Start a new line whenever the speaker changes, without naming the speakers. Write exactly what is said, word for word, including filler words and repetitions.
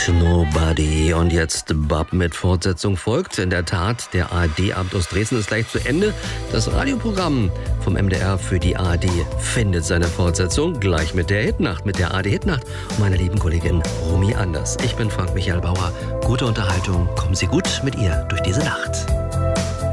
Nobody. Und jetzt Bab mit Fortsetzung folgt. In der Tat, der A R D-Abend aus Dresden ist gleich zu Ende. Das Radioprogramm vom M D R für die A R D findet seine Fortsetzung gleich mit der Hitnacht, mit der A R D-Hitnacht und meiner lieben Kollegin Romy Anders. Ich bin Frank Michael Bauer. Gute Unterhaltung. Kommen Sie gut mit ihr durch diese Nacht.